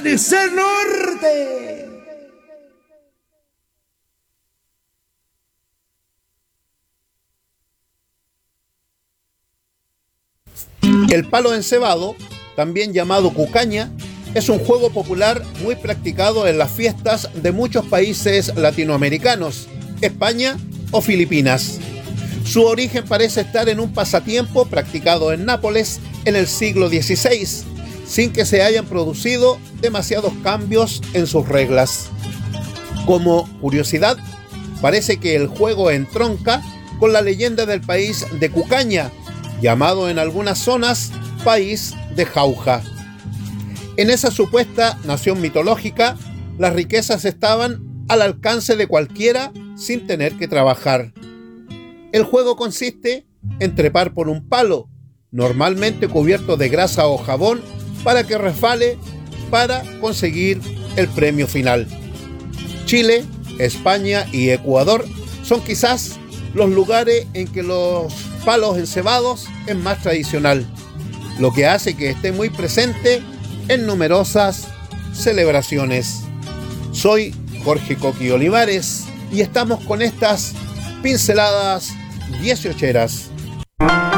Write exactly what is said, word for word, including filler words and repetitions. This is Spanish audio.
Amanecer Norte. El palo encebado, también llamado cucaña, es un juego popular muy practicado en las fiestas de muchos países latinoamericanos, España o Filipinas. Su origen parece estar en un pasatiempo practicado en Nápoles en el siglo dieciséis, sin que se hayan producido demasiados cambios en sus reglas. Como curiosidad, parece que el juego entronca con la leyenda del país de Cucaña, llamado en algunas zonas país de Jauja. En esa supuesta nación mitológica, las riquezas estaban al alcance de cualquiera sin tener que trabajar. El juego consiste en trepar por un palo, normalmente cubierto de grasa o jabón, para que resbale para conseguir el premio final. Chile, España y Ecuador son quizás los lugares en que los palos encebados es más tradicional, lo que hace que esté muy presente en numerosas celebraciones. Soy Jorge Coqui Olivares y estamos con estas pinceladas dieciocheras.